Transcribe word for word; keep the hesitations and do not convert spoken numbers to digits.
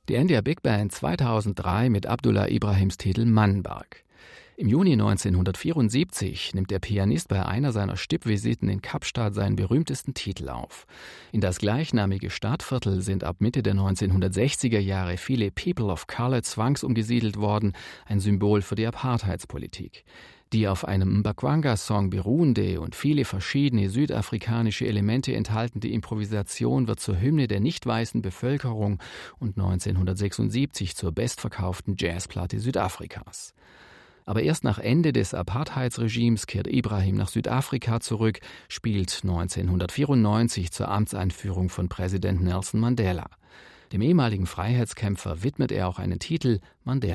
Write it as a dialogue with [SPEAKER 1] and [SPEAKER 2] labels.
[SPEAKER 1] Die India Big Band zweitausenddrei mit Abdullah Ibrahims Titel Mannberg. Im Juni neunzehnhundertvierundsiebzig nimmt der Pianist bei einer seiner Stippvisiten in Kapstadt seinen berühmtesten Titel auf. In das gleichnamige Stadtviertel sind ab Mitte der neunzehnhundertsechziger Jahre viele People of Color zwangsumgesiedelt worden, ein Symbol für die Apartheidspolitik. Die auf einem Mbakwanga-Song beruhende und viele verschiedene südafrikanische Elemente enthaltende Improvisation wird zur Hymne der nicht weißen Bevölkerung und neunzehnhundertsechsundsiebzig zur bestverkauften Jazzplatte Südafrikas. Aber erst nach Ende des Apartheidsregimes kehrt Ibrahim nach Südafrika zurück, spielt neunzehnhundertvierundneunzig zur Amtseinführung von Präsident Nelson Mandela. Dem ehemaligen Freiheitskämpfer widmet er auch einen Titel, Mandela